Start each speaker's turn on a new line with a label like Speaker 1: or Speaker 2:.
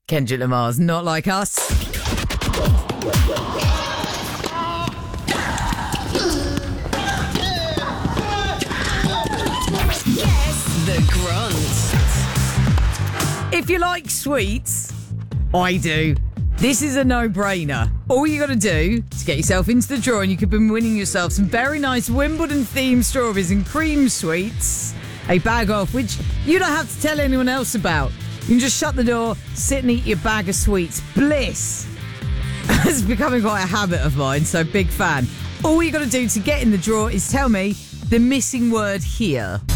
Speaker 1: Kendrick Lamar's Not Like Us.
Speaker 2: Guess the grunt.
Speaker 1: If you like sweets, I do. This is a no-brainer. All you got to do is get yourself into the draw and you could be winning yourself some very nice Wimbledon-themed strawberries and cream sweets, a bag of which you don't have to tell anyone else about. You can just shut the door, sit and eat your bag of sweets. Bliss! It's becoming quite a habit of mine, so big fan. All you got to do to get in the draw is tell me the missing word here.